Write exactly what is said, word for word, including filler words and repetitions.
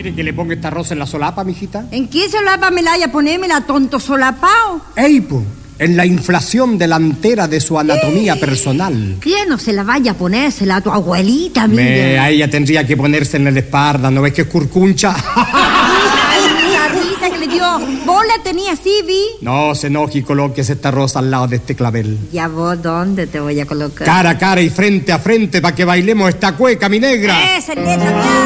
quiere que le ponga esta rosa en la solapa, mijita? ¿En qué solapa me la haya ponérmela, tonto solapao? ¡Ey, po! En la inflación delantera de su anatomía ¿Eh? personal. ¿Quién no se la vaya a ponérsela a tu abuelita, mira? Me, a ella tendría que ponerse en la espalda, ¿no ves que es curcuncha? Ay, la risa que le dio. ¿Vos la tenías así, vi? No se enoje y coloques esta rosa al lado de este clavel. ¿Ya vos dónde te voy a colocar? Cara a cara y frente a frente para que bailemos esta cueca, mi negra. Esa letra,